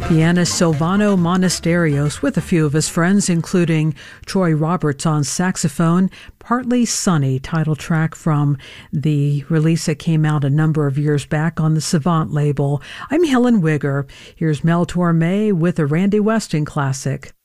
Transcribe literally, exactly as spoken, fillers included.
Pianist Silvano Monasterios with a few of his friends, including Troy Roberts on saxophone. Partly Sunny, title track from the release that came out a number of years back on the Savant label. I'm Helen Wigger. Here's Mel Torme with a Randy Weston classic.